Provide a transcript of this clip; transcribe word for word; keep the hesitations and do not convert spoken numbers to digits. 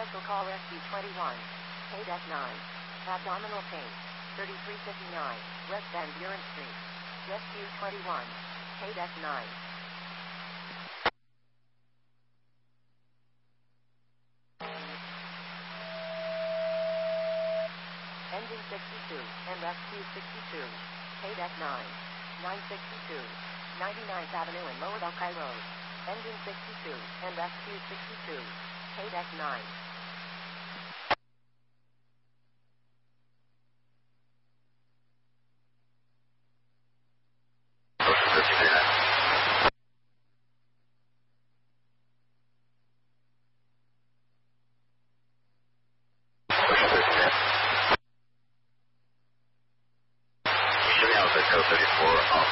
Special call S Q twenty-one. K nine. Abdominal pain. thirty-three fifty-nine. West Van Buren Street. S Q twenty-one. K nine. Engine sixty-two. And S Q sixty-two. K nine. nine sixty-two. ninety-ninth Avenue and Lower Buckeye Road. Engine sixty-two. And S Q sixty-two. K nine.